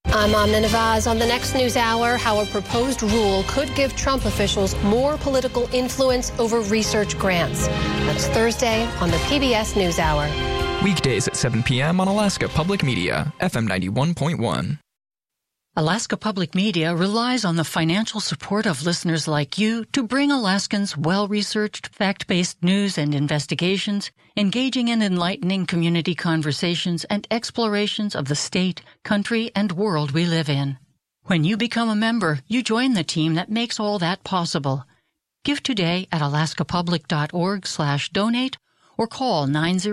I'm Amna Nawaz. On the next News Hour, how a proposed rule could give Trump officials more political influence over research grants. That's Thursday on the PBS News Hour. Weekdays at 7 p.m. on Alaska Public Media, FM 91.1. Alaska Public Media relies on the financial support of listeners like you to bring Alaskans well-researched, fact-based news and investigations, engaging and enlightening community conversations and explorations of the state, country, and world we live in. When you become a member, you join the team that makes all that possible. Give today at alaskapublic.org/donate or call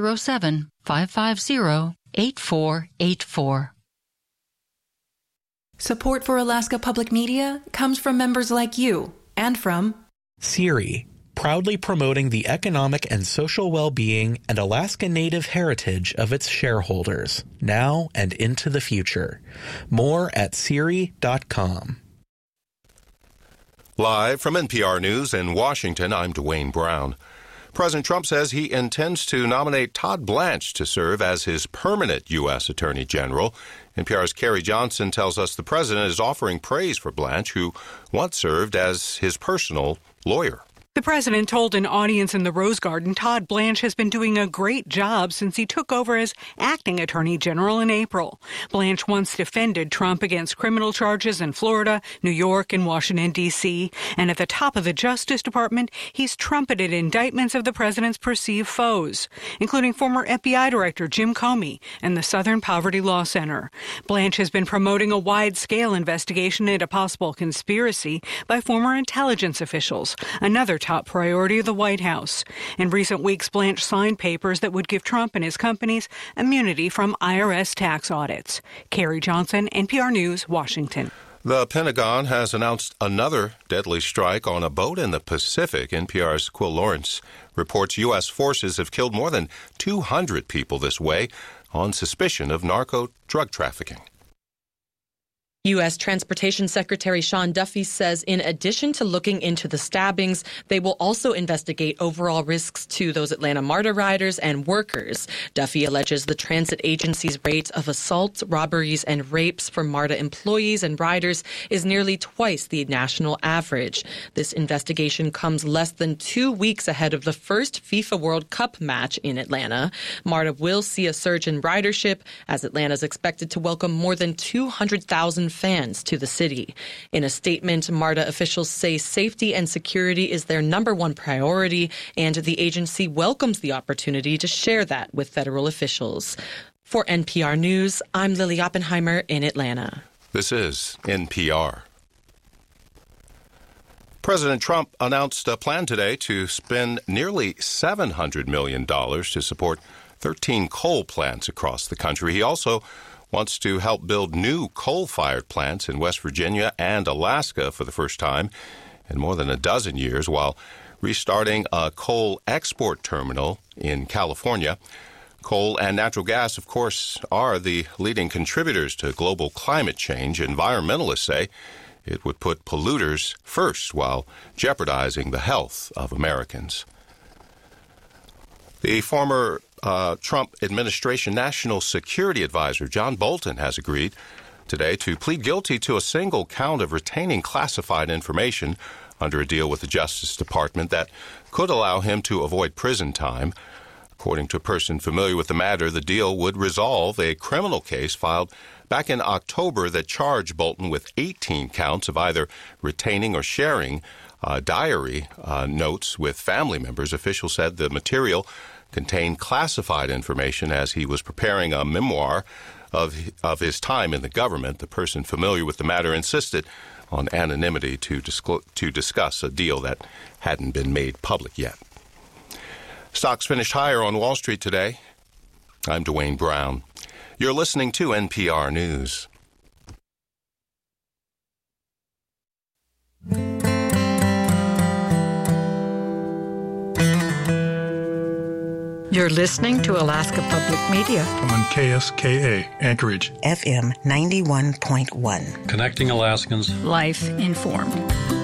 907-550-8484. Support for Alaska Public Media comes from members like you and from SERI, proudly promoting the economic and social well-being and Alaska Native heritage of its shareholders, now and into the future. More at SERI.com. Live from NPR News in Washington, I'm Dwayne Brown. President Trump says he intends to nominate Todd Blanche to serve as his permanent U.S. Attorney General. NPR's Carrie Johnson tells us the president is offering praise for Blanche, who once served as his personal lawyer. The president told an audience in the Rose Garden Todd Blanche has been doing a great job since he took over as acting attorney general in April. Blanche once defended Trump against criminal charges in Florida, New York, and Washington, D.C. And at the top of the Justice Department, he's trumpeted indictments of the president's perceived foes, including former FBI Director Jim Comey and the Southern Poverty Law Center. Blanche has been promoting a wide-scale investigation into possible conspiracy by former intelligence officials, another top priority of the White House. In recent weeks, Blanche signed papers that would give Trump and his companies immunity from IRS tax audits. Carrie Johnson, NPR News, Washington. The Pentagon has announced another deadly strike on a boat in the Pacific. NPR's Quill Lawrence reports U.S. forces have killed more than 200 people this way on suspicion of narco-drug trafficking. U.S. Transportation Secretary Sean Duffy says in addition to looking into the stabbings, they will also investigate overall risks to those Atlanta MARTA riders and workers. Duffy alleges the transit agency's rate of assaults, robberies, and rapes for MARTA employees and riders is nearly twice the national average. This investigation comes less than 2 weeks ahead of the first FIFA World Cup match in Atlanta. MARTA will see a surge in ridership as Atlanta is expected to welcome more than 200,000 fans to the city. In a statement, MARTA officials say safety and security is their number one priority, and the agency welcomes the opportunity to share that with federal officials. For NPR News, I'm Lily Oppenheimer in Atlanta. This is NPR. President Trump announced a plan today to spend nearly $700 million to support 13 coal plants across the country. He also wants to help build new coal-fired plants in West Virginia and Alaska for the first time in more than a dozen years, while restarting a coal export terminal in California. Coal and natural gas, of course, are the leading contributors to global climate change. Environmentalists say it would put polluters first while jeopardizing the health of Americans. The former Trump administration National Security Advisor John Bolton has agreed today to plead guilty to a single count of retaining classified information under a deal with the Justice Department that could allow him to avoid prison time. According to a person familiar with the matter, the deal would resolve a criminal case filed back in October that charged Bolton with 18 counts of either retaining or sharing diary notes with family members. Officials said the material contained classified information as he was preparing a memoir of his time in the government. The person familiar with the matter insisted on anonymity to discuss a deal that hadn't been made public yet. Stocks finished higher on Wall Street today. I'm Dwayne Brown. You're listening to NPR News. You're listening to Alaska Public Media on KSKA, Anchorage, FM 91.1. Connecting Alaskans. Life informed.